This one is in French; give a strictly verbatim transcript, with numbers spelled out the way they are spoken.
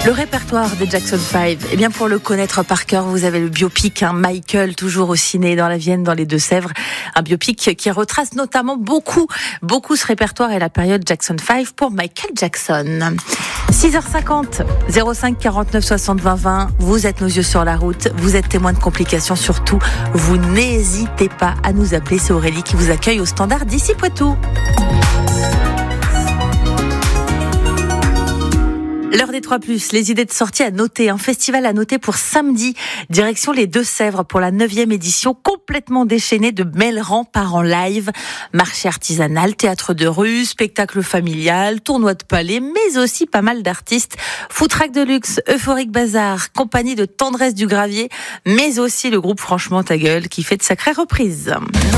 Le répertoire des Jackson five, eh bien pour le connaître par cœur, vous avez le biopic hein, Michael, toujours au ciné dans la Vienne, dans les Deux-Sèvres, un biopic qui retrace notamment beaucoup, beaucoup ce répertoire et la période Jackson five pour Michael Jackson. six heures cinquante, zéro cinq quarante-neuf soixante vingt vingt, vous êtes nos yeux sur la route, vous êtes témoin de complications, surtout, vous n'hésitez pas à nous appeler, c'est Aurélie qui vous accueille au standard d'ici Poitou. L'heure des trois plus, les idées de sortie à noter. Un festival à noter pour samedi. Direction les Deux-Sèvres pour la neuvième édition complètement déchaînée de Melleran part en live. Marché artisanal, théâtre de rue, spectacle familial, tournoi de palais, mais aussi pas mal d'artistes. Footrack de luxe, euphorique bazar, compagnie de tendresse du gravier, mais aussi le groupe Franchement ta gueule qui fait de sacrées reprises.